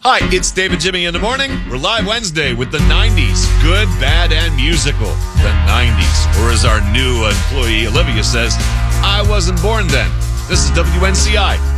Hi, it's David Jimmy in the morning. We're live Wednesday with the 90s. Good, bad, and musical. The 90s. Or as our new employee Olivia says, I wasn't born then. This is WNCI